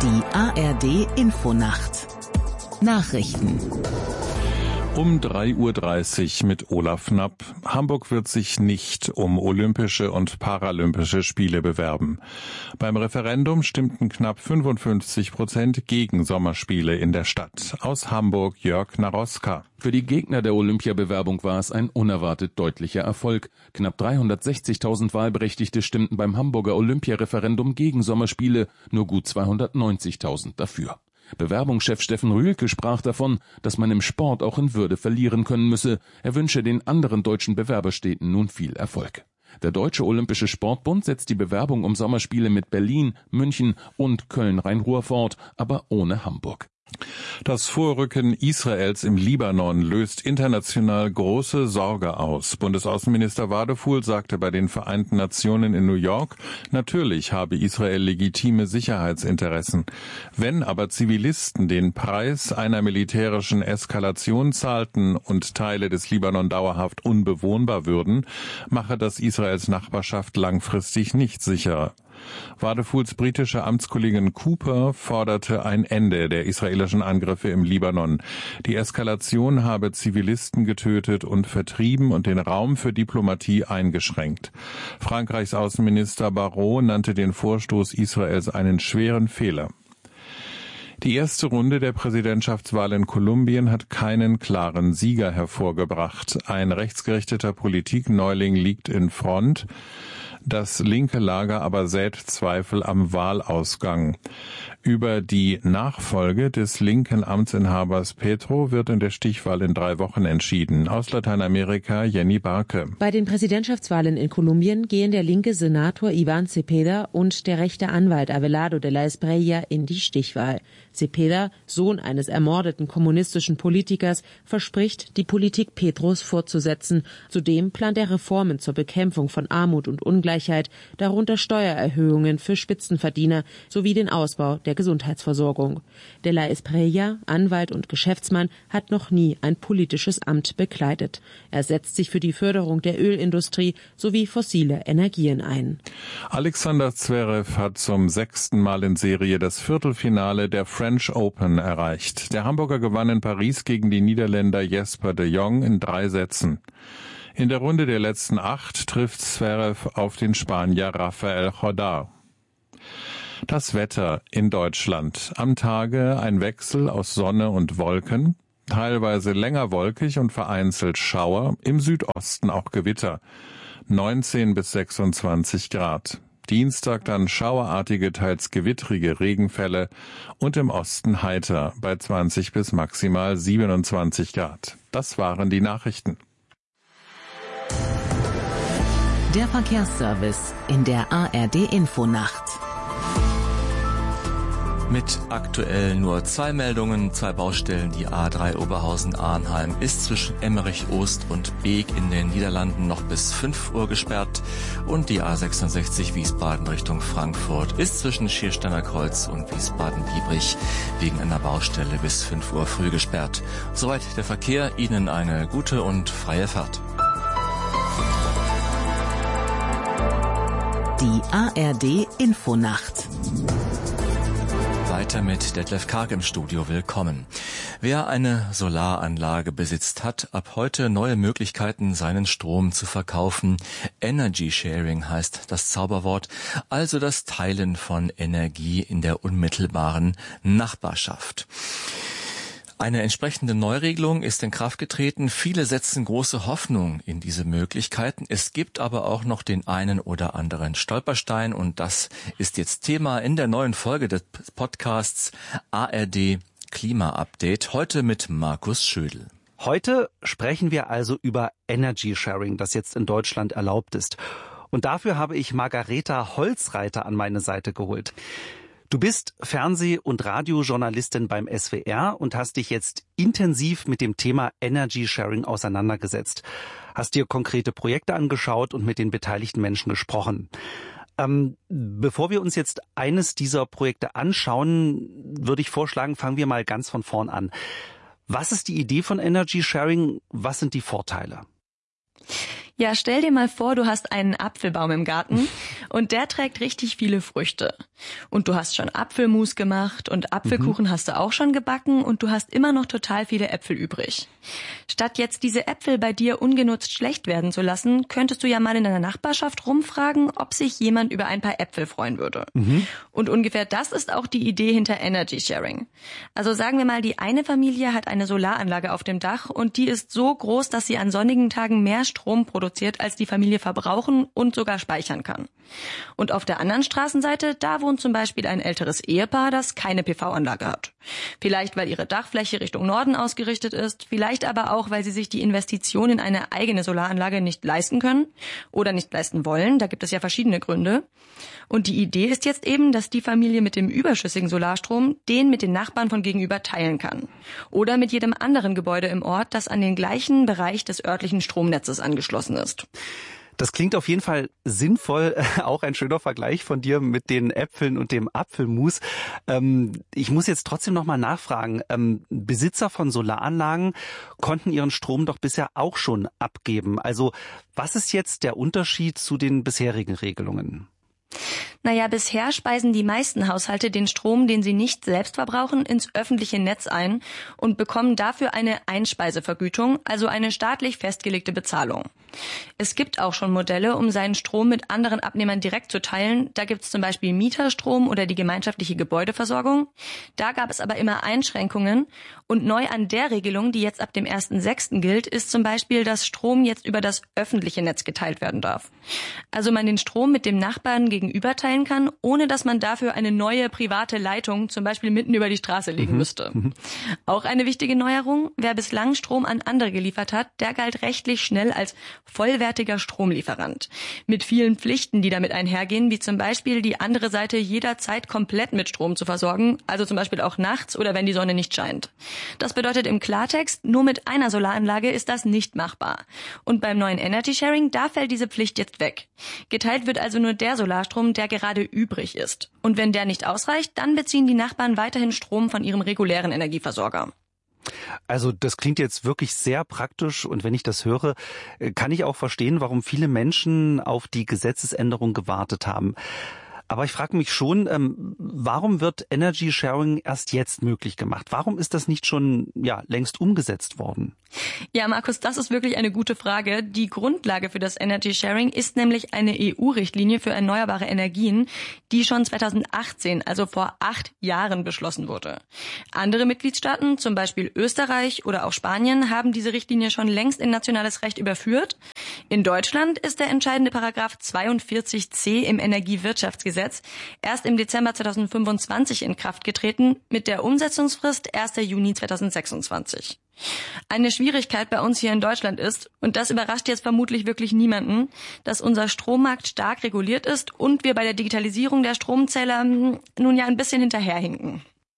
Die ARD-Infonacht. Nachrichten. Um 3:30 Uhr mit Olaf Knapp. Hamburg wird sich nicht um Olympische und Paralympische Spiele bewerben. Beim Referendum stimmten knapp 55% gegen Sommerspiele in der Stadt. Aus Hamburg Jörg Naroska. Für die Gegner der Olympiabewerbung war es ein unerwartet deutlicher Erfolg. Knapp 360.000 Wahlberechtigte stimmten beim Hamburger Olympiareferendum gegen Sommerspiele, nur gut 290.000 dafür. Bewerbungschef Steffen Rühlke sprach davon, dass man im Sport auch in Würde verlieren können müsse. Er wünsche den anderen deutschen Bewerberstädten nun viel Erfolg. Der Deutsche Olympische Sportbund setzt die Bewerbung um Sommerspiele mit Berlin, München und Köln-Rhein-Ruhr fort, aber ohne Hamburg. Das Vorrücken Israels im Libanon löst international große Sorge aus. Bundesaußenminister Wadefuhl sagte bei den Vereinten Nationen in New York, natürlich habe Israel legitime Sicherheitsinteressen. Wenn aber Zivilisten den Preis einer militärischen Eskalation zahlten und Teile des Libanon dauerhaft unbewohnbar würden, mache das Israels Nachbarschaft langfristig nicht sicherer. Wadefuhls britische Amtskollegin Cooper forderte ein Ende der israelischen Angriffe im Libanon. Die Eskalation habe Zivilisten getötet und vertrieben und den Raum für Diplomatie eingeschränkt. Frankreichs Außenminister Barrot nannte den Vorstoß Israels einen schweren Fehler. Die erste Runde der Präsidentschaftswahl in Kolumbien hat keinen klaren Sieger hervorgebracht. Ein rechtsgerichteter Politikneuling liegt in Front. Das linke Lager aber sät Zweifel am Wahlausgang. Über die Nachfolge des linken Amtsinhabers Petro wird in der Stichwahl in 3 Wochen entschieden. Aus Lateinamerika Jenny Barke. Bei den Präsidentschaftswahlen in Kolumbien gehen der linke Senator Iván Cepeda und der rechte Anwalt Abelardo de la Espriella in die Stichwahl. Cepeda, Sohn eines ermordeten kommunistischen Politikers, verspricht, die Politik Petros fortzusetzen. Zudem plant er Reformen zur Bekämpfung von Armut und Ungleichheit, darunter Steuererhöhungen für Spitzenverdiener sowie den Ausbau der Gesundheitsversorgung. De la Espriella, Anwalt und Geschäftsmann, hat noch nie ein politisches Amt bekleidet. Er setzt sich für die Förderung der Ölindustrie sowie fossile Energien ein. Alexander Zverev hat zum 6. Mal in Serie das Viertelfinale der French Open erreicht. Der Hamburger gewann in Paris gegen die Niederländer Jesper de Jong in 3 Sätzen. In der Runde der letzten 8 trifft Zverev auf den Spanier Rafael Jordá. Das Wetter in Deutschland. Am Tage ein Wechsel aus Sonne und Wolken, teilweise länger wolkig und vereinzelt Schauer, im Südosten auch Gewitter. 19 bis 26 Grad. Dienstag dann schauerartige, teils gewittrige Regenfälle und im Osten heiter bei 20 bis maximal 27 Grad. Das waren die Nachrichten. Der Verkehrsservice in der ARD-Infonacht. Mit aktuell nur 2 Meldungen, 2 Baustellen. Die A3 Oberhausen-Arnheim ist zwischen Emmerich-Ost und Beek in den Niederlanden noch bis 5 Uhr gesperrt. Und die A66 Wiesbaden Richtung Frankfurt ist zwischen Schiersteiner Kreuz und Wiesbaden-Biebrich wegen einer Baustelle bis 5 Uhr früh gesperrt. Soweit der Verkehr. Ihnen eine gute und freie Fahrt. Die ARD-Infonacht. Weiter mit Detlef Karg im Studio. Willkommen. Wer eine Solaranlage besitzt, hat ab heute neue Möglichkeiten, seinen Strom zu verkaufen. Energy Sharing heißt das Zauberwort, also das Teilen von Energie in der unmittelbaren Nachbarschaft. Eine entsprechende Neuregelung ist in Kraft getreten. Viele setzen große Hoffnung in diese Möglichkeiten. Es gibt aber auch noch den einen oder anderen Stolperstein und das ist jetzt Thema in der neuen Folge des Podcasts ARD Klima Update. Heute mit Markus Schödel. Heute sprechen wir also über Energy Sharing, das jetzt in Deutschland erlaubt ist. Und dafür habe ich Margareta Holzreiter an meine Seite geholt. Du bist Fernseh- und Radiojournalistin beim SWR und hast dich jetzt intensiv mit dem Thema Energy Sharing auseinandergesetzt. Hast dir konkrete Projekte angeschaut und mit den beteiligten Menschen gesprochen. Bevor wir uns jetzt eines dieser Projekte anschauen, würde ich vorschlagen, fangen wir mal ganz von vorn an. Was ist die Idee von Energy Sharing? Was sind die Vorteile? Ja, stell dir mal vor, du hast einen Apfelbaum im Garten und der trägt richtig viele Früchte. Und du hast schon Apfelmus gemacht und Apfelkuchen hast du auch schon gebacken und du hast immer noch total viele Äpfel übrig. Statt jetzt diese Äpfel bei dir ungenutzt schlecht werden zu lassen, könntest du ja mal in deiner Nachbarschaft rumfragen, ob sich jemand über ein paar Äpfel freuen würde. Und ungefähr das ist auch die Idee hinter Energy Sharing. Also sagen wir mal, die eine Familie hat eine Solaranlage auf dem Dach und die ist so groß, dass sie an sonnigen Tagen mehr Strom produziert, als die Familie verbrauchen und sogar speichern kann. Und auf der anderen Straßenseite, da wohnt zum Beispiel ein älteres Ehepaar, das keine PV-Anlage hat. Vielleicht, weil ihre Dachfläche Richtung Norden ausgerichtet ist, vielleicht aber auch, weil sie sich die Investition in eine eigene Solaranlage nicht leisten können oder nicht leisten wollen. Da gibt es ja verschiedene Gründe. Und die Idee ist jetzt eben, dass die Familie mit dem überschüssigen Solarstrom den mit den Nachbarn von gegenüber teilen kann. Oder mit jedem anderen Gebäude im Ort, das an den gleichen Bereich des örtlichen Stromnetzes angeschlossen ist. Das klingt auf jeden Fall sinnvoll. Auch ein schöner Vergleich von dir mit den Äpfeln und dem Apfelmus. Ich muss jetzt trotzdem noch mal nachfragen. Besitzer von Solaranlagen konnten ihren Strom doch bisher auch schon abgeben. Also was ist jetzt der Unterschied zu den bisherigen Regelungen? Naja, bisher speisen die meisten Haushalte den Strom, den sie nicht selbst verbrauchen, ins öffentliche Netz ein und bekommen dafür eine Einspeisevergütung, also eine staatlich festgelegte Bezahlung. Es gibt auch schon Modelle, um seinen Strom mit anderen Abnehmern direkt zu teilen. Da gibt es zum Beispiel Mieterstrom oder die gemeinschaftliche Gebäudeversorgung. Da gab es aber immer Einschränkungen. Und neu an der Regelung, die jetzt ab dem 1.6. gilt, ist zum Beispiel, dass Strom jetzt über das öffentliche Netz geteilt werden darf. Also man den Strom mit dem Nachbarn gegenüber teilen kann, ohne dass man dafür eine neue private Leitung zum Beispiel mitten über die Straße legen müsste. Auch eine wichtige Neuerung: Wer bislang Strom an andere geliefert hat, der galt rechtlich schnell als vollwertiger Stromlieferant. Mit vielen Pflichten, die damit einhergehen, wie zum Beispiel die andere Seite jederzeit komplett mit Strom zu versorgen, also zum Beispiel auch nachts oder wenn die Sonne nicht scheint. Das bedeutet im Klartext, nur mit einer Solaranlage ist das nicht machbar. Und beim neuen Energy Sharing, da fällt diese Pflicht jetzt weg. Geteilt wird also nur der Solarstrom, der gerade übrig ist. Und wenn der nicht ausreicht, dann beziehen die Nachbarn weiterhin Strom von ihrem regulären Energieversorger. Also das klingt jetzt wirklich sehr praktisch und wenn ich das höre, kann ich auch verstehen, warum viele Menschen auf die Gesetzesänderung gewartet haben. Aber ich frage mich schon, warum wird Energy Sharing erst jetzt möglich gemacht? Warum ist das nicht schon längst umgesetzt worden? Ja, Markus, das ist wirklich eine gute Frage. Die Grundlage für das Energy Sharing ist nämlich eine EU-Richtlinie für erneuerbare Energien, die schon 2018, also vor 8 Jahren, beschlossen wurde. Andere Mitgliedstaaten, zum Beispiel Österreich oder auch Spanien, haben diese Richtlinie schon längst in nationales Recht überführt. In Deutschland ist der entscheidende Paragraph 42c im Energiewirtschaftsgesetz erst im Dezember 2025 in Kraft getreten, mit der Umsetzungsfrist 1. Juni 2026. Eine Schwierigkeit bei uns hier in Deutschland ist, und das überrascht jetzt vermutlich wirklich niemanden, dass unser Strommarkt stark reguliert ist und wir bei der Digitalisierung der Stromzähler ein bisschen hinterherhinken.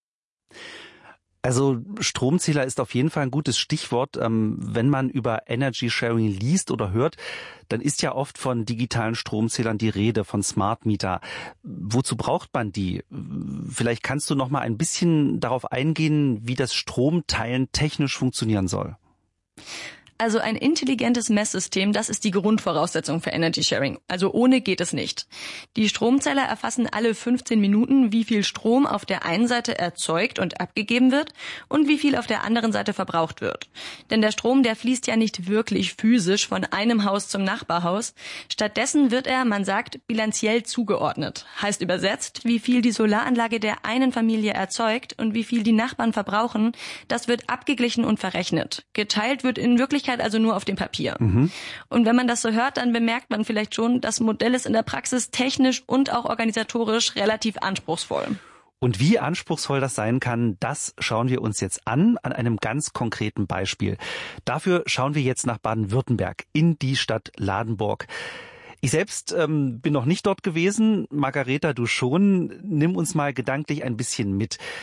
Also Stromzähler ist auf jeden Fall ein gutes Stichwort. Wenn man über Energy Sharing liest oder hört, dann ist ja oft von digitalen Stromzählern die Rede, von Smart Meter. Wozu braucht man die? Vielleicht kannst du noch mal ein bisschen darauf eingehen, wie das Stromteilen technisch funktionieren soll. Also ein intelligentes Messsystem, das ist die Grundvoraussetzung für Energy Sharing. Also ohne geht es nicht. Die Stromzähler erfassen alle 15 Minuten, wie viel Strom auf der einen Seite erzeugt und abgegeben wird und wie viel auf der anderen Seite verbraucht wird. Denn der Strom, der fließt ja nicht wirklich physisch von einem Haus zum Nachbarhaus. Stattdessen wird er, man sagt, bilanziell zugeordnet. Heißt übersetzt, wie viel die Solaranlage der einen Familie erzeugt und wie viel die Nachbarn verbrauchen, das wird abgeglichen und verrechnet. Geteilt wird in Wirklichkeit also nur auf dem Papier. Und wenn man das so hört, dann bemerkt man vielleicht schon, das Modell ist in der Praxis technisch und auch organisatorisch relativ anspruchsvoll. Und wie anspruchsvoll das sein kann, das schauen wir uns jetzt an einem ganz konkreten Beispiel. Dafür schauen wir jetzt nach Baden-Württemberg, in die Stadt Ladenburg. Ich selbst bin noch nicht dort gewesen. Margareta, du schon. Nimm uns mal gedanklich ein bisschen mit.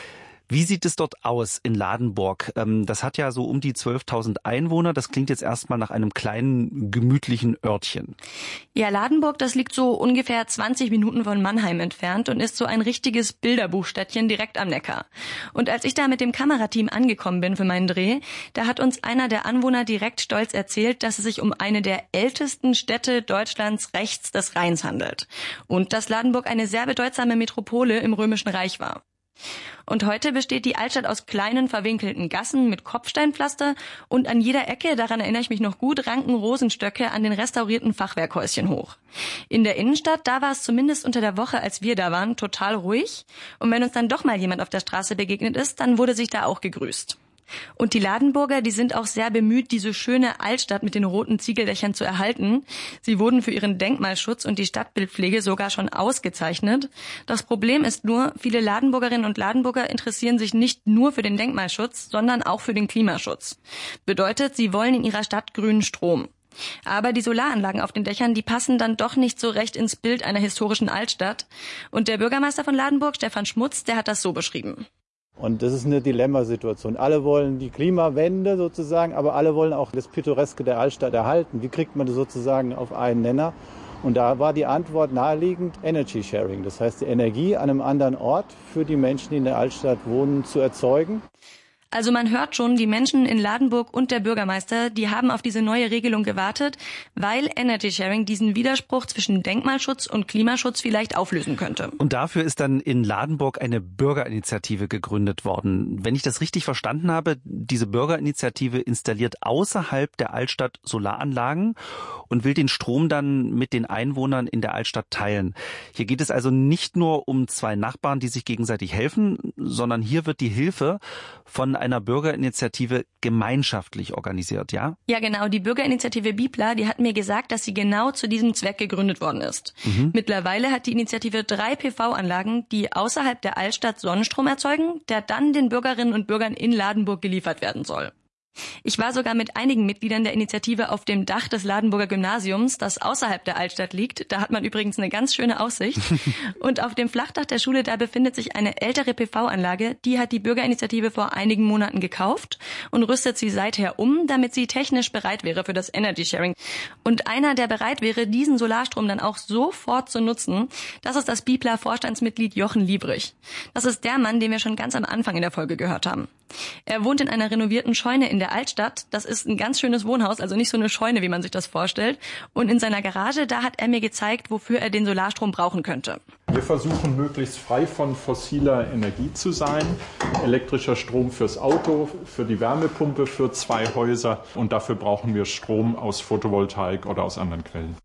Wie sieht es dort aus in Ladenburg? Das hat ja so um die 12.000 Einwohner. Das klingt jetzt erstmal nach einem kleinen, gemütlichen Örtchen. Ja, Ladenburg, das liegt so ungefähr 20 Minuten von Mannheim entfernt und ist so ein richtiges Bilderbuchstädtchen direkt am Neckar. Und als ich da mit dem Kamerateam angekommen bin für meinen Dreh, da hat uns einer der Anwohner direkt stolz erzählt, dass es sich um eine der ältesten Städte Deutschlands rechts des Rheins handelt. Und dass Ladenburg eine sehr bedeutsame Metropole im Römischen Reich war. Und heute besteht die Altstadt aus kleinen, verwinkelten Gassen mit Kopfsteinpflaster und an jeder Ecke, daran erinnere ich mich noch gut, ranken Rosenstöcke an den restaurierten Fachwerkhäuschen hoch. In der Innenstadt, da war es zumindest unter der Woche, als wir da waren, total ruhig. Und wenn uns dann doch mal jemand auf der Straße begegnet ist, dann wurde sich da auch gegrüßt. Und die Ladenburger, die sind auch sehr bemüht, diese schöne Altstadt mit den roten Ziegeldächern zu erhalten. Sie wurden für ihren Denkmalschutz und die Stadtbildpflege sogar schon ausgezeichnet. Das Problem ist nur, viele Ladenburgerinnen und Ladenburger interessieren sich nicht nur für den Denkmalschutz, sondern auch für den Klimaschutz. Bedeutet, sie wollen in ihrer Stadt grünen Strom. Aber die Solaranlagen auf den Dächern, die passen dann doch nicht so recht ins Bild einer historischen Altstadt. Und der Bürgermeister von Ladenburg, Stefan Schmutz, der hat das so beschrieben. Und das ist eine Dilemmasituation. Alle wollen die Klimawende sozusagen, aber alle wollen auch das Pittoreske der Altstadt erhalten. Wie kriegt man das sozusagen auf einen Nenner? Und da war die Antwort naheliegend Energy Sharing. Das heißt, die Energie an einem anderen Ort für die Menschen, die in der Altstadt wohnen, zu erzeugen. Also man hört schon, die Menschen in Ladenburg und der Bürgermeister, die haben auf diese neue Regelung gewartet, weil Energy Sharing diesen Widerspruch zwischen Denkmalschutz und Klimaschutz vielleicht auflösen könnte. Und dafür ist dann in Ladenburg eine Bürgerinitiative gegründet worden. Wenn ich das richtig verstanden habe, diese Bürgerinitiative installiert außerhalb der Altstadt Solaranlagen und will den Strom dann mit den Einwohnern in der Altstadt teilen. Hier geht es also nicht nur um zwei Nachbarn, die sich gegenseitig helfen, sondern hier wird die Hilfe von einer Bürgerinitiative gemeinschaftlich organisiert, ja? Ja, genau. Die Bürgerinitiative Bipla, die hat mir gesagt, dass sie genau zu diesem Zweck gegründet worden ist. Mittlerweile hat die Initiative 3 PV-Anlagen, die außerhalb der Altstadt Sonnenstrom erzeugen, der dann den Bürgerinnen und Bürgern in Ladenburg geliefert werden soll. Ich war sogar mit einigen Mitgliedern der Initiative auf dem Dach des Ladenburger Gymnasiums, das außerhalb der Altstadt liegt. Da hat man übrigens eine ganz schöne Aussicht. Und auf dem Flachdach der Schule, da befindet sich eine ältere PV-Anlage. Die hat die Bürgerinitiative vor einigen Monaten gekauft und rüstet sie seither um, damit sie technisch bereit wäre für das Energy Sharing. Und einer, der bereit wäre, diesen Solarstrom dann auch sofort zu nutzen, das ist das Bipla-Vorstandsmitglied Jochen Liebrich. Das ist der Mann, den wir schon ganz am Anfang in der Folge gehört haben. Er wohnt in einer renovierten Scheune in der Altstadt. Das ist ein ganz schönes Wohnhaus, also nicht so eine Scheune, wie man sich das vorstellt. Und in seiner Garage, da hat er mir gezeigt, wofür er den Solarstrom brauchen könnte. Wir versuchen, möglichst frei von fossiler Energie zu sein. Elektrischer Strom fürs Auto, für die Wärmepumpe, für 2 Häuser. Und dafür brauchen wir Strom aus Photovoltaik oder aus anderen Quellen.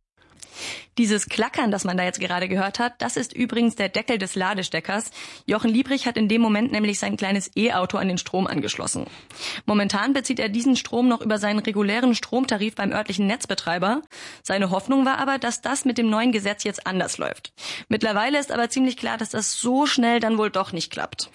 Dieses Klackern, das man da jetzt gerade gehört hat, das ist übrigens der Deckel des Ladesteckers. Jochen Liebrich hat in dem Moment nämlich sein kleines E-Auto an den Strom angeschlossen. Momentan bezieht er diesen Strom noch über seinen regulären Stromtarif beim örtlichen Netzbetreiber. Seine Hoffnung war aber, dass das mit dem neuen Gesetz jetzt anders läuft. Mittlerweile ist aber ziemlich klar, dass das so schnell dann wohl doch nicht klappt.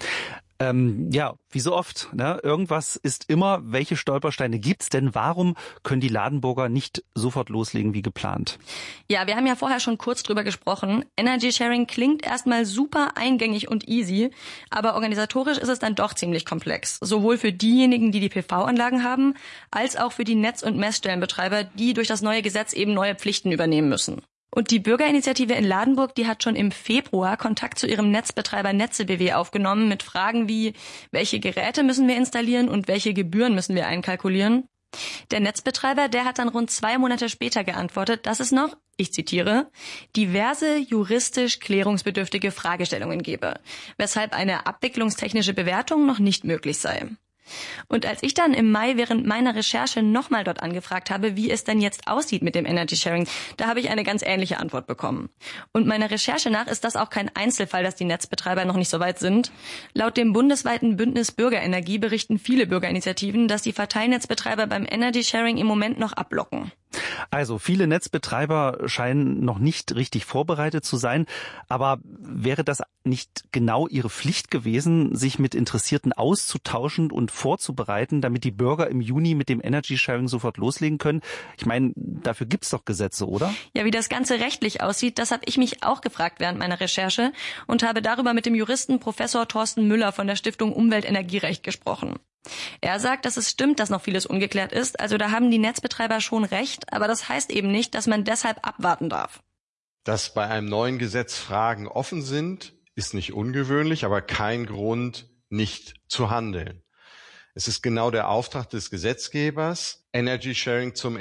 Ja, wie so oft, ne? Irgendwas ist immer. Welche Stolpersteine gibt's denn? Warum können die Ladenburger nicht sofort loslegen wie geplant? Ja, wir haben ja vorher schon kurz drüber gesprochen. Energy Sharing klingt erstmal super eingängig und easy, aber organisatorisch ist es dann doch ziemlich komplex. Sowohl für diejenigen, die die PV-Anlagen haben, als auch für die Netz- und Messstellenbetreiber, die durch das neue Gesetz eben neue Pflichten übernehmen müssen. Und die Bürgerinitiative in Ladenburg, die hat schon im Februar Kontakt zu ihrem Netzbetreiber Netze BW aufgenommen mit Fragen wie, welche Geräte müssen wir installieren und welche Gebühren müssen wir einkalkulieren? Der Netzbetreiber, der hat dann rund 2 Monate später geantwortet, dass es noch, ich zitiere, diverse juristisch klärungsbedürftige Fragestellungen gebe, weshalb eine abwicklungstechnische Bewertung noch nicht möglich sei. Und als ich dann im Mai während meiner Recherche nochmal dort angefragt habe, wie es denn jetzt aussieht mit dem Energy Sharing, da habe ich eine ganz ähnliche Antwort bekommen. Und meiner Recherche nach ist das auch kein Einzelfall, dass die Netzbetreiber noch nicht so weit sind. Laut dem bundesweiten Bündnis Bürgerenergie berichten viele Bürgerinitiativen, dass die Verteilnetzbetreiber beim Energy Sharing im Moment noch abblocken. Also viele Netzbetreiber scheinen noch nicht richtig vorbereitet zu sein. Aber wäre das nicht genau ihre Pflicht gewesen, sich mit Interessierten auszutauschen und vorzubereiten, damit die Bürger im Juni mit dem Energy Sharing sofort loslegen können? Ich meine, dafür gibt's doch Gesetze, oder? Ja, wie das Ganze rechtlich aussieht, das habe ich mich auch gefragt während meiner Recherche und habe darüber mit dem Juristen Professor Thorsten Müller von der Stiftung Umwelt-Energierecht gesprochen. Er sagt, dass es stimmt, dass noch vieles ungeklärt ist, also da haben die Netzbetreiber schon recht, aber das heißt eben nicht, dass man deshalb abwarten darf. Dass bei einem neuen Gesetz Fragen offen sind, ist nicht ungewöhnlich, aber kein Grund, nicht zu handeln. Es ist genau der Auftrag des Gesetzgebers, Energy Sharing zum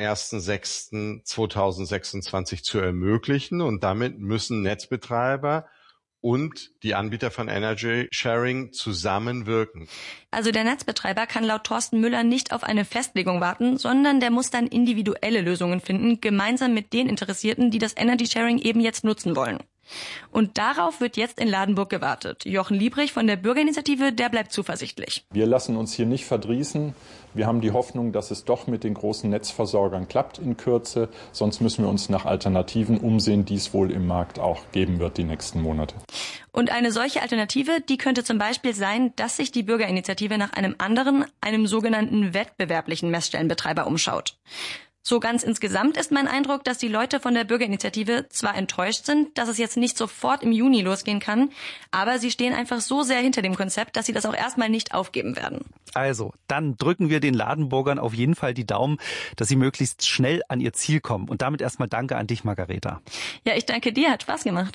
1.6.2026 zu ermöglichen, und damit müssen Netzbetreiber und die Anbieter von Energy Sharing zusammenwirken. Also der Netzbetreiber kann laut Thorsten Müller nicht auf eine Festlegung warten, sondern der muss dann individuelle Lösungen finden, gemeinsam mit den Interessierten, die das Energy Sharing eben jetzt nutzen wollen. Und darauf wird jetzt in Ladenburg gewartet. Jochen Liebrich von der Bürgerinitiative, der bleibt zuversichtlich. Wir lassen uns hier nicht verdrießen. Wir haben die Hoffnung, dass es doch mit den großen Netzversorgern klappt in Kürze. Sonst müssen wir uns nach Alternativen umsehen, die es wohl im Markt auch geben wird die nächsten Monate. Und eine solche Alternative, die könnte zum Beispiel sein, dass sich die Bürgerinitiative nach einem sogenannten wettbewerblichen Messstellenbetreiber umschaut. So ganz insgesamt ist mein Eindruck, dass die Leute von der Bürgerinitiative zwar enttäuscht sind, dass es jetzt nicht sofort im Juni losgehen kann, aber sie stehen einfach so sehr hinter dem Konzept, dass sie das auch erstmal nicht aufgeben werden. Also, dann drücken wir den Ladenburgern auf jeden Fall die Daumen, dass sie möglichst schnell an ihr Ziel kommen. Und damit erstmal danke an dich, Margareta. Ja, ich danke dir, hat Spaß gemacht.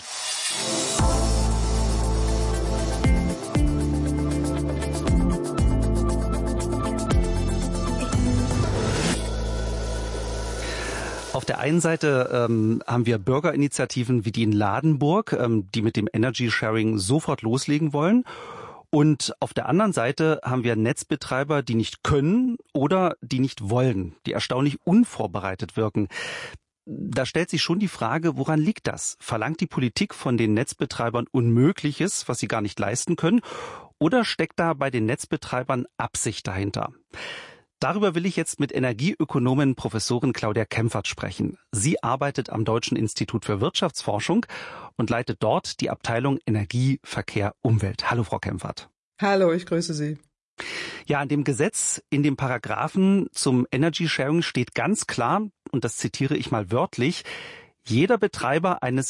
Auf der einen Seite haben wir Bürgerinitiativen wie die in Ladenburg, die mit dem Energy Sharing sofort loslegen wollen. Und auf der anderen Seite haben wir Netzbetreiber, die nicht können oder die nicht wollen, die erstaunlich unvorbereitet wirken. Da stellt sich schon die Frage, woran liegt das? Verlangt die Politik von den Netzbetreibern Unmögliches, was sie gar nicht leisten können? Oder steckt da bei den Netzbetreibern Absicht dahinter? Darüber will ich jetzt mit Energieökonomin Professorin Claudia Kempfert sprechen. Sie arbeitet am Deutschen Institut für Wirtschaftsforschung und leitet dort die Abteilung Energie, Verkehr, Umwelt. Hallo, Frau Kempfert. Hallo, ich grüße Sie. Ja, in dem Gesetz, in dem Paragraphen zum Energy Sharing steht ganz klar, und das zitiere ich mal wörtlich, jeder Betreiber eines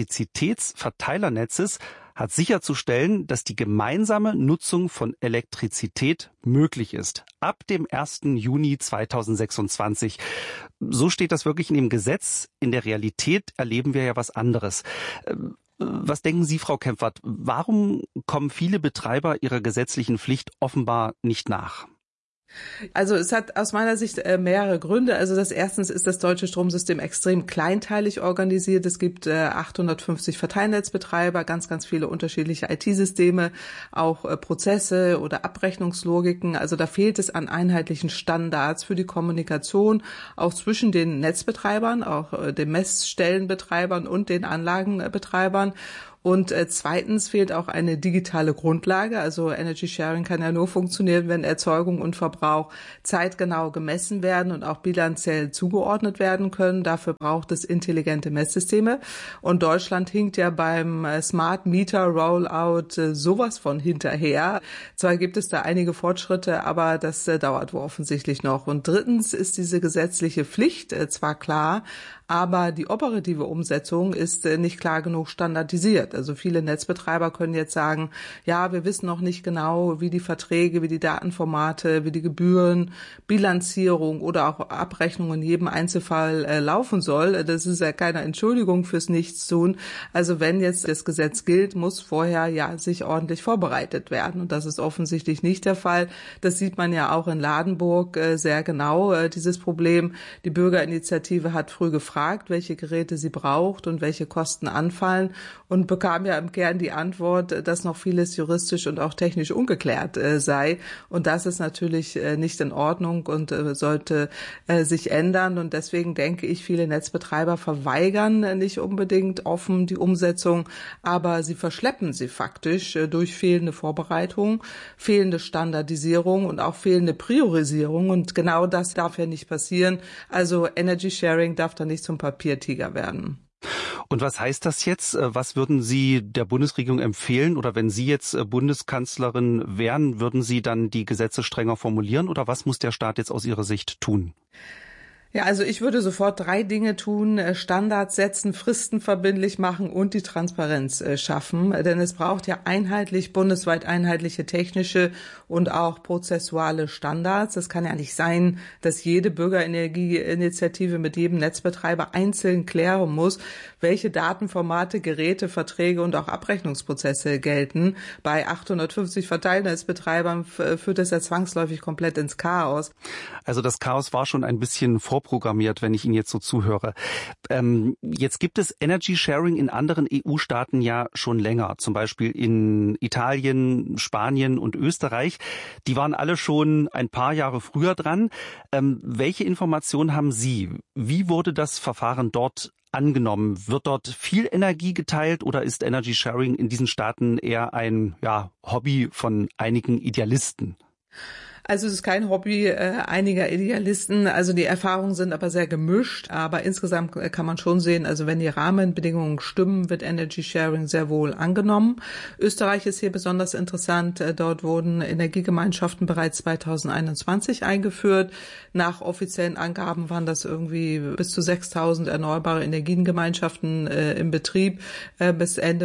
Elektrizitätsverteilernetzes hat sicherzustellen, dass die gemeinsame Nutzung von Elektrizität möglich ist. Ab dem 1. Juni 2026. So steht das wirklich in dem Gesetz. In der Realität erleben wir ja was anderes. Was denken Sie, Frau Kempfert? Warum kommen viele Betreiber ihrer gesetzlichen Pflicht offenbar nicht nach? Also es hat aus meiner Sicht mehrere Gründe. Also erstens ist das deutsche Stromsystem extrem kleinteilig organisiert. Es gibt 850 Verteilnetzbetreiber, ganz, ganz viele unterschiedliche IT-Systeme, auch Prozesse oder Abrechnungslogiken. Also da fehlt es an einheitlichen Standards für die Kommunikation, auch zwischen den Netzbetreibern, auch den Messstellenbetreibern und den Anlagenbetreibern. Und zweitens fehlt auch eine digitale Grundlage. Also Energy Sharing kann ja nur funktionieren, wenn Erzeugung und Verbrauch zeitgenau gemessen werden und auch bilanziell zugeordnet werden können. Dafür braucht es intelligente Messsysteme. Und Deutschland hinkt ja beim Smart Meter Rollout sowas von hinterher. Zwar gibt es da einige Fortschritte, aber das dauert wohl offensichtlich noch. Und drittens ist diese gesetzliche Pflicht zwar klar, aber die operative Umsetzung ist nicht klar genug standardisiert. Also viele Netzbetreiber können jetzt sagen, ja, wir wissen noch nicht genau, wie die Verträge, wie die Datenformate, wie die Gebühren, Bilanzierung oder auch Abrechnung in jedem Einzelfall laufen soll. Das ist ja keine Entschuldigung fürs Nichtstun. Also wenn jetzt das Gesetz gilt, muss vorher ja sich ordentlich vorbereitet werden. Und das ist offensichtlich nicht der Fall. Das sieht man ja auch in Ladenburg sehr genau, dieses Problem. Die Bürgerinitiative hat früh gefragt, gefragt, welche Geräte sie braucht und welche Kosten anfallen und bekam ja im Kern die Antwort, dass noch vieles juristisch und auch technisch ungeklärt sei. Und das ist natürlich nicht in Ordnung und sollte sich ändern. Und deswegen denke ich, viele Netzbetreiber verweigern nicht unbedingt offen die Umsetzung, aber sie verschleppen sie faktisch durch fehlende Vorbereitung, fehlende Standardisierung und auch fehlende Priorisierung. Und genau das darf ja nicht passieren. Also Energy Sharing darf da nicht zum Papiertiger werden. Und was heißt das jetzt? Was würden Sie der Bundesregierung empfehlen? Oder wenn Sie jetzt Bundeskanzlerin wären, würden Sie dann die Gesetze strenger formulieren? Oder was muss der Staat jetzt aus Ihrer Sicht tun? Ja, also ich würde sofort 3 Dinge tun: Standards setzen, Fristen verbindlich machen und die Transparenz schaffen. Denn es braucht ja bundesweit einheitliche technische und auch prozessuale Standards. Es kann ja nicht sein, dass jede Bürgerenergieinitiative mit jedem Netzbetreiber einzeln klären muss, welche Datenformate, Geräte, Verträge und auch Abrechnungsprozesse gelten. Bei 850 Verteilnetzbetreibern führt das ja zwangsläufig komplett ins Chaos. Also das Chaos war schon ein bisschen vorprogrammiert, wenn ich Ihnen jetzt so zuhöre. Jetzt gibt es Energy Sharing in anderen EU-Staaten ja schon länger, zum Beispiel in Italien, Spanien und Österreich. Die waren alle schon ein paar Jahre früher dran. Welche Informationen haben Sie? Wie wurde das Verfahren dort angenommen? Wird dort viel Energie geteilt oder ist Energy Sharing in diesen Staaten eher ein Hobby von einigen Idealisten? Also es ist kein Hobby einiger Idealisten. Also die Erfahrungen sind aber sehr gemischt. Aber insgesamt kann man schon sehen, also wenn die Rahmenbedingungen stimmen, wird Energy Sharing sehr wohl angenommen. Österreich ist hier besonders interessant. Dort wurden Energiegemeinschaften bereits 2021 eingeführt. Nach offiziellen Angaben waren das irgendwie bis zu 6.000 erneuerbare Energiengemeinschaften im Betrieb bis Ende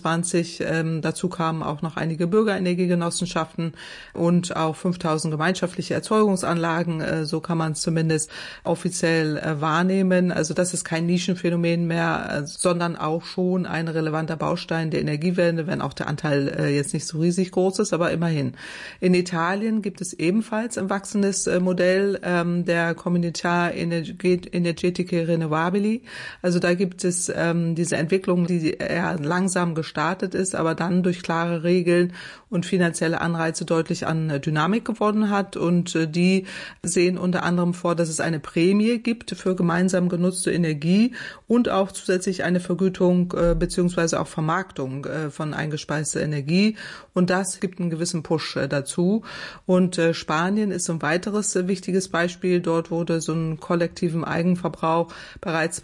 25. Dazu kamen auch noch einige Bürgerenergiegenossenschaften und auch 5.000 gemeinschaftliche Erzeugungsanlagen, so kann man es zumindest offiziell wahrnehmen. Also das ist kein Nischenphänomen mehr, sondern auch schon ein relevanter Baustein der Energiewende, wenn auch der Anteil jetzt nicht so riesig groß ist, aber immerhin. In Italien gibt es ebenfalls ein wachsendes Modell der Comunità Energetiche Rinnovabili. Also da gibt es diese Entwicklung, die eher langsam gestartet ist, aber dann durch klare Regeln und finanzielle Anreize deutlich an Dynamik gewonnen hat. Und die sehen unter anderem vor, dass es eine Prämie gibt für gemeinsam genutzte Energie und auch zusätzlich eine Vergütung beziehungsweise auch Vermarktung von eingespeister Energie. Und das gibt einen gewissen Push dazu. Und Spanien ist ein weiteres wichtiges Beispiel. Dort wurde so ein kollektiven Eigenverbrauch bereits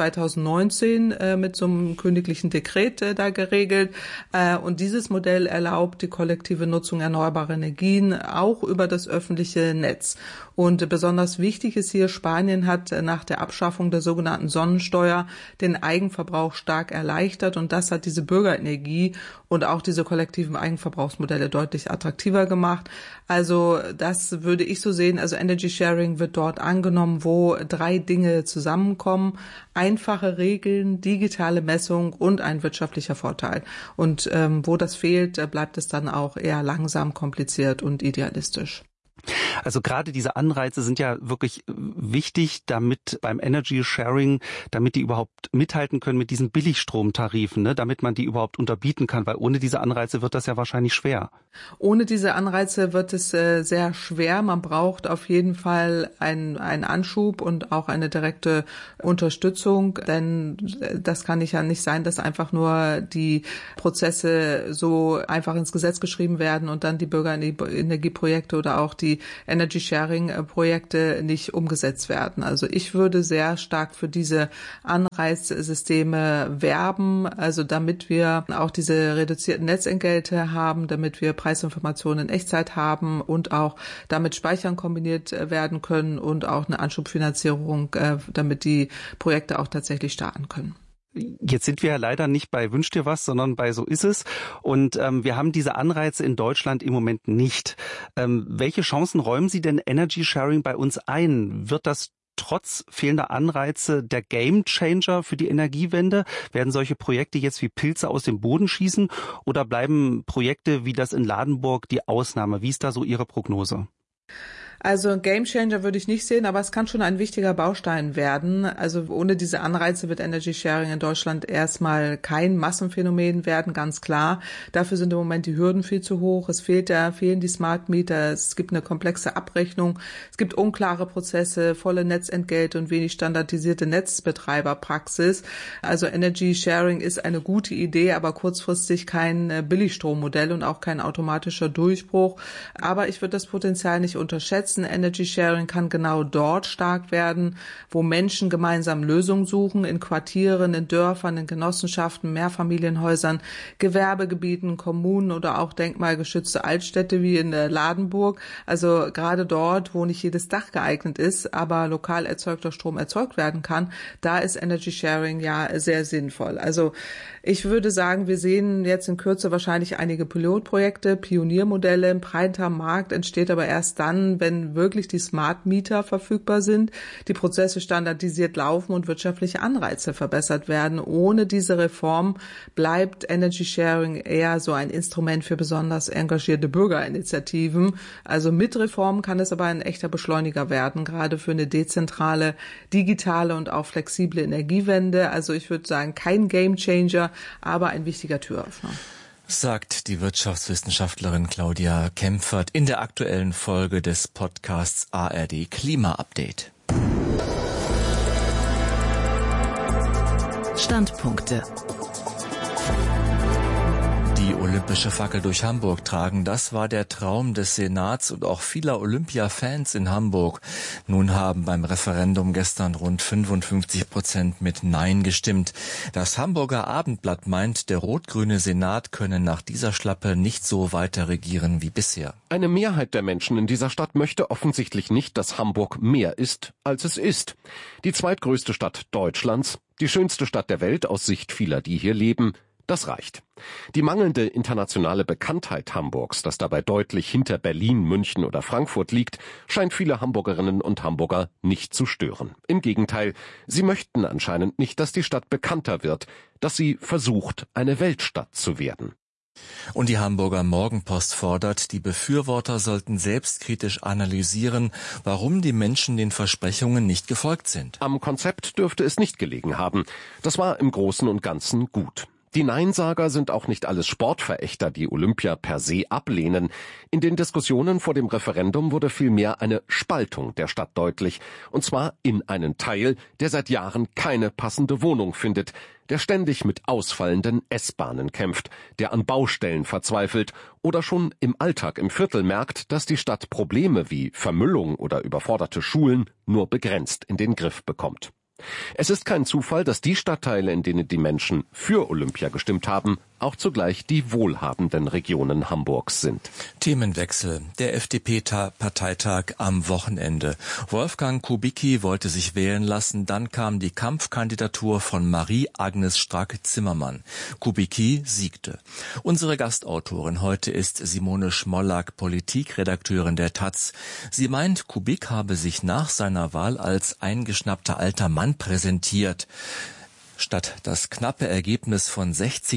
2019 mit so einem königlichen Dekret da geregelt. Und dieses Modell erlaubt die kollektive Nutzung erneuerbarer Energien auch über das öffentliche Netz. Und besonders wichtig ist hier, Spanien hat nach der Abschaffung der sogenannten Sonnensteuer den Eigenverbrauch stark erleichtert und das hat diese Bürgerenergie und auch diese kollektiven Eigenverbrauchsmodelle deutlich attraktiver gemacht. Also das würde ich so sehen, also Energy Sharing wird dort angenommen, wo 3 Dinge zusammenkommen: einfache Regeln, digitale Messung und ein wirtschaftlicher Vorteil. Und wo das fehlt, bleibt es dann auch eher langsam, kompliziert und idealistisch. Also gerade diese Anreize sind ja wirklich wichtig, damit beim Energy Sharing, damit die überhaupt mithalten können mit diesen Billigstromtarifen, ne, damit man die überhaupt unterbieten kann, weil ohne diese Anreize wird das ja wahrscheinlich schwer. Ohne diese Anreize wird es sehr schwer. Man braucht auf jeden Fall einen Anschub und auch eine direkte Unterstützung, denn das kann ja nicht sein, dass einfach nur die Prozesse so einfach ins Gesetz geschrieben werden und dann die Bürgerenergieprojekte oder auch die Energy-Sharing-Projekte nicht umgesetzt werden. Also ich würde sehr stark für diese Anreizsysteme werben, also damit wir auch diese reduzierten Netzentgelte haben, damit wir Preisinformationen in Echtzeit haben und auch damit Speichern kombiniert werden können und auch eine Anschubfinanzierung, damit die Projekte auch tatsächlich starten können. Jetzt sind wir ja leider nicht bei Wünsch dir was, sondern bei So ist es. Und wir haben diese Anreize in Deutschland im Moment nicht. Welche Chancen räumen Sie denn Energy Sharing bei uns ein? Wird das trotz fehlender Anreize der Gamechanger für die Energiewende? Werden solche Projekte jetzt wie Pilze aus dem Boden schießen oder bleiben Projekte wie das in Ladenburg die Ausnahme? Wie ist da so Ihre Prognose? Also ein Gamechanger würde ich nicht sehen, aber es kann schon ein wichtiger Baustein werden. Also ohne diese Anreize wird Energy Sharing in Deutschland erstmal kein Massenphänomen werden, ganz klar. Dafür sind im Moment die Hürden viel zu hoch. Es fehlen die Smart Meter, es gibt eine komplexe Abrechnung, es gibt unklare Prozesse, volle Netzentgelte und wenig standardisierte Netzbetreiberpraxis. Also Energy Sharing ist eine gute Idee, aber kurzfristig kein Billigstrommodell und auch kein automatischer Durchbruch. Aber ich würde das Potenzial nicht unterschätzen. Energy Sharing kann genau dort stark werden, wo Menschen gemeinsam Lösungen suchen, in Quartieren, in Dörfern, in Genossenschaften, Mehrfamilienhäusern, Gewerbegebieten, Kommunen oder auch denkmalgeschützte Altstädte wie in Ladenburg. Also gerade dort, wo nicht jedes Dach geeignet ist, aber lokal erzeugter Strom erzeugt werden kann, da ist Energy Sharing ja sehr sinnvoll. Also ich würde sagen, wir sehen jetzt in Kürze wahrscheinlich einige Pilotprojekte, Pioniermodelle. Ein breiter Markt entsteht aber erst dann, wenn wirklich die Smart Meter verfügbar sind, die Prozesse standardisiert laufen und wirtschaftliche Anreize verbessert werden. Ohne diese Reform bleibt Energy Sharing eher so ein Instrument für besonders engagierte Bürgerinitiativen. Also mit Reformen kann es aber ein echter Beschleuniger werden, gerade für eine dezentrale, digitale und auch flexible Energiewende. Also ich würde sagen, kein Gamechanger, aber ein wichtiger Türöffner. Sagt die Wirtschaftswissenschaftlerin Claudia Kempfert in der aktuellen Folge des Podcasts ARD Klima Update. Standpunkte. Die olympische Fackel durch Hamburg tragen, das war der Traum des Senats und auch vieler Olympia-Fans in Hamburg. Nun haben beim Referendum gestern rund 55% mit Nein gestimmt. Das Hamburger Abendblatt meint, der rot-grüne Senat könne nach dieser Schlappe nicht so weiter regieren wie bisher. Eine Mehrheit der Menschen in dieser Stadt möchte offensichtlich nicht, dass Hamburg mehr ist, als es ist. Die zweitgrößte Stadt Deutschlands, die schönste Stadt der Welt aus Sicht vieler, die hier leben, das reicht. Die mangelnde internationale Bekanntheit Hamburgs, das dabei deutlich hinter Berlin, München oder Frankfurt liegt, scheint viele Hamburgerinnen und Hamburger nicht zu stören. Im Gegenteil, sie möchten anscheinend nicht, dass die Stadt bekannter wird, dass sie versucht, eine Weltstadt zu werden. Und die Hamburger Morgenpost fordert, die Befürworter sollten selbstkritisch analysieren, warum die Menschen den Versprechungen nicht gefolgt sind. Am Konzept dürfte es nicht gelegen haben. Das war im Großen und Ganzen gut. Die Neinsager sind auch nicht alles Sportverächter, die Olympia per se ablehnen. In den Diskussionen vor dem Referendum wurde vielmehr eine Spaltung der Stadt deutlich. Und zwar in einen Teil, der seit Jahren keine passende Wohnung findet, der ständig mit ausfallenden S-Bahnen kämpft, der an Baustellen verzweifelt oder schon im Alltag im Viertel merkt, dass die Stadt Probleme wie Vermüllung oder überforderte Schulen nur begrenzt in den Griff bekommt. Es ist kein Zufall, dass die Stadtteile, in denen die Menschen für Olympia gestimmt haben, auch zugleich die wohlhabenden Regionen Hamburgs sind. Themenwechsel. Der FDP-Parteitag am Wochenende. Wolfgang Kubicki wollte sich wählen lassen, dann kam die Kampfkandidatur von Marie-Agnes Strack-Zimmermann. Kubicki siegte. Unsere Gastautorin heute ist Simone Schmollack, Politikredakteurin der taz. Sie meint, Kubicki habe sich nach seiner Wahl als eingeschnappter alter Mann präsentiert. Statt das knappe Ergebnis von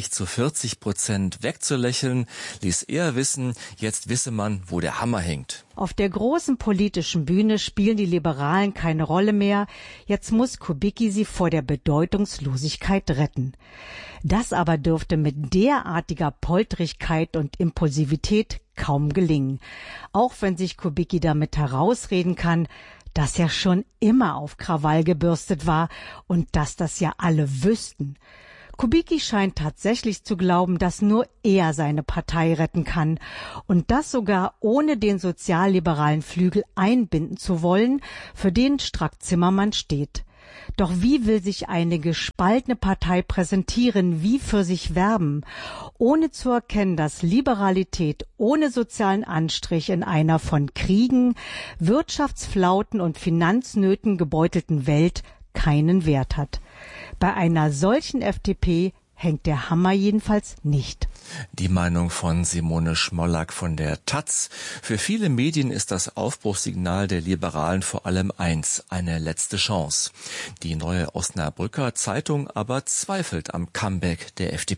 60-40% wegzulächeln, ließ er wissen, jetzt wisse man, wo der Hammer hängt. Auf der großen politischen Bühne spielen die Liberalen keine Rolle mehr. Jetzt muss Kubicki sie vor der Bedeutungslosigkeit retten. Das aber dürfte mit derartiger Polterigkeit und Impulsivität kaum gelingen. Auch wenn sich Kubicki damit herausreden kann, dass er schon immer auf Krawall gebürstet war und dass das ja alle wüssten. Kubicki scheint tatsächlich zu glauben, dass nur er seine Partei retten kann und das sogar ohne den sozialliberalen Flügel einbinden zu wollen, für den Strack-Zimmermann steht. Doch wie will sich eine gespaltene Partei präsentieren, wie für sich werben, ohne zu erkennen, dass Liberalität ohne sozialen Anstrich in einer von Kriegen, Wirtschaftsflauten und Finanznöten gebeutelten Welt keinen Wert hat. Bei einer solchen FDP hängt der Hammer jedenfalls nicht. Die Meinung von Simone Schmollack von der taz. Für viele Medien ist das Aufbruchssignal der Liberalen vor allem eins, eine letzte Chance. Die Neue Osnabrücker Zeitung aber zweifelt am Comeback der FDP.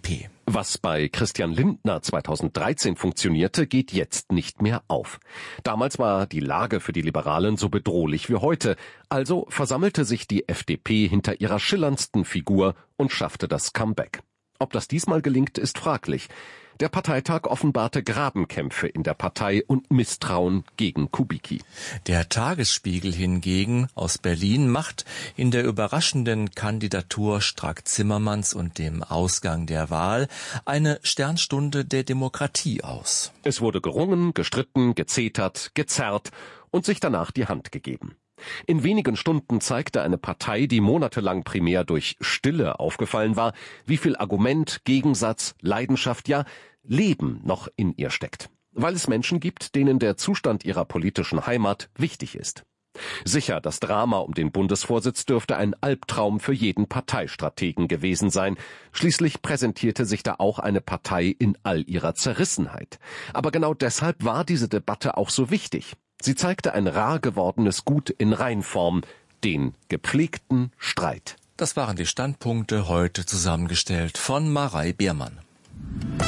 Was bei Christian Lindner 2013 funktionierte, geht jetzt nicht mehr auf. Damals war die Lage für die Liberalen so bedrohlich wie heute. Also versammelte sich die FDP hinter ihrer schillerndsten Figur und schaffte das Comeback. Ob das diesmal gelingt, ist fraglich. Der Parteitag offenbarte Grabenkämpfe in der Partei und Misstrauen gegen Kubicki. Der Tagesspiegel hingegen aus Berlin macht in der überraschenden Kandidatur Strack-Zimmermanns und dem Ausgang der Wahl eine Sternstunde der Demokratie aus. Es wurde gerungen, gestritten, gezetert, gezerrt und sich danach die Hand gegeben. In wenigen Stunden zeigte eine Partei, die monatelang primär durch Stille aufgefallen war, wie viel Argument, Gegensatz, Leidenschaft, ja Leben noch in ihr steckt. Weil es Menschen gibt, denen der Zustand ihrer politischen Heimat wichtig ist. Sicher, das Drama um den Bundesvorsitz dürfte ein Albtraum für jeden Parteistrategen gewesen sein. Schließlich präsentierte sich da auch eine Partei in all ihrer Zerrissenheit. Aber genau deshalb war diese Debatte auch so wichtig. Sie zeigte ein rar gewordenes Gut in Reinform, den gepflegten Streit. Das waren die Standpunkte heute zusammengestellt von Marei Biermann.